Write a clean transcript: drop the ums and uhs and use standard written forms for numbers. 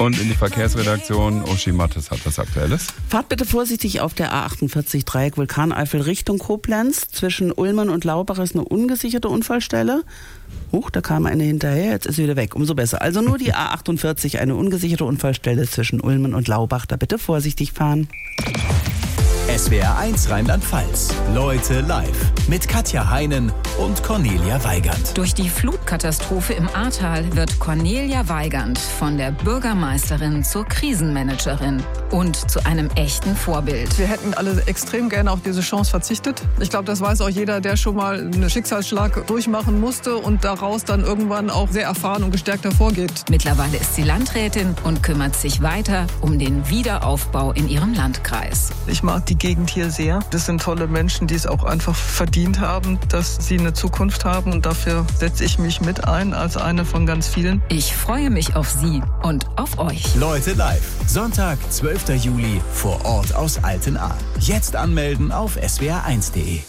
Und in die Verkehrsredaktion, Uschi Mattes hat was Aktuelles. Fahrt bitte vorsichtig auf der A48 Dreieck Vulkaneifel Richtung Koblenz. Zwischen Ullmann und Laubach ist eine ungesicherte Unfallstelle. Huch, da kam eine hinterher, jetzt ist sie wieder weg, umso besser. Also nur die A48, eine ungesicherte Unfallstelle zwischen Ullmann und Laubach. Da bitte vorsichtig fahren. SWR 1 Rheinland-Pfalz. Leute live. Mit Katja Heinen und Cornelia Weigand. Durch die Flutkatastrophe im Ahrtal wird Cornelia Weigand von der Bürgermeisterin zur Krisenmanagerin und zu einem echten Vorbild. Wir hätten alle extrem gerne auf diese Chance verzichtet. Ich glaube, das weiß auch jeder, der schon mal einen Schicksalsschlag durchmachen musste und daraus dann irgendwann auch sehr erfahren und gestärkt hervorgeht. Mittlerweile ist sie Landrätin und kümmert sich weiter um den Wiederaufbau in ihrem Landkreis. Ich mag die Gegend hier sehr. Das sind tolle Menschen, die es auch einfach verdient haben, dass sie eine Zukunft haben. Und dafür setze ich mich mit ein als eine von ganz vielen. Ich freue mich auf Sie und auf euch. Leute live. Sonntag, 12. Juli vor Ort aus Altenahr. Jetzt anmelden auf swr1.de.